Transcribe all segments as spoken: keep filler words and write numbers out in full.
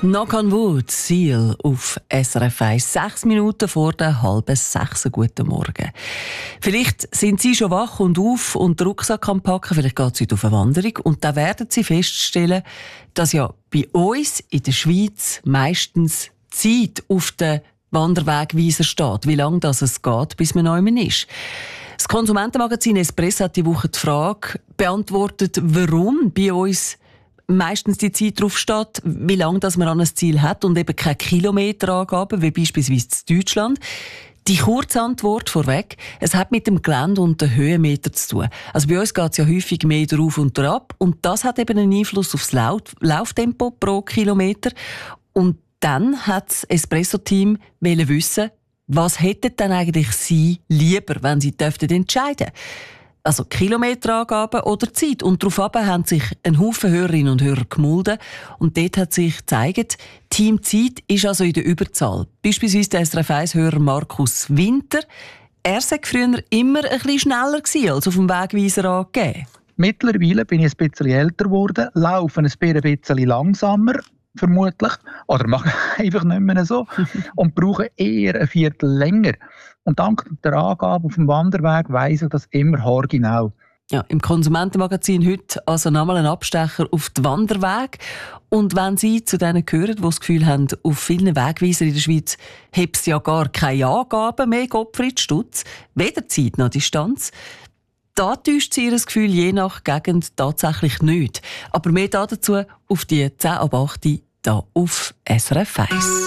Knock on Wood, Seal auf S R F eins. Sechs Minuten vor der halben sechs. Guten Morgen. Vielleicht sind Sie schon wach und auf und den Rucksack am Packen. Vielleicht geht es heute auf eine Wanderung. Und da werden Sie feststellen, dass ja bei uns in der Schweiz meistens Zeit auf den Wanderwegweiser steht. Wie lange das es geht, bis man neu ist. Das Konsumentenmagazin Espresso hat die Woche die Frage beantwortet, warum bei uns meistens die Zeit drauf steht, wie lange das man an ein Ziel hat und eben keine Kilometerangaben, wie beispielsweise in Deutschland. Die Kurzantwort vorweg, es hat mit dem Gelände und den Höhenmeter zu tun. Also bei uns geht es ja häufig mehr drauf und ab und das hat eben einen Einfluss aufs Lauf- Lauftempo pro Kilometer. Und dann hat das Espresso-Team wissen, was hätten denn eigentlich Sie lieber, wenn Sie dürften entscheiden? Also Kilometerangaben oder Zeit. Und darauf haben sich ein Haufen Hörerinnen und Hörer gemulden. Und dort hat sich gezeigt, Team Zeit ist also in der Überzahl. Beispielsweise der S R F eins-Hörer Markus Winter. Er war früher immer ein bisschen schneller als auf dem Wegweiser angegeben. Mittlerweile bin ich ein bisschen älter geworden, laufe ein bisschen langsamer, vermutlich, oder mache einfach nicht mehr so und brauche eher ein Viertel länger. Und dank der Angabe auf dem Wanderweg weiss ich das immer haargenau. Ja, im Konsumentenmagazin heute also nochmal ein Abstecher auf den Wanderweg. Und wenn Sie zu denen gehören, die das Gefühl haben, auf vielen Wegweisern in der Schweiz habe es ja gar keine Angaben mehr, Gottfried Stutz, weder Zeit noch Distanz, da täuscht Sie Ihr Gefühl je nach Gegend tatsächlich nicht. Aber mehr dazu auf die zehn ab acht hier auf S R F eins.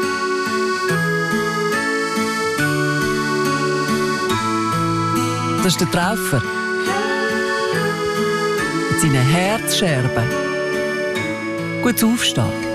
Das ist der Traufer. Mit seinen Herzscherben. Gut aufstehen.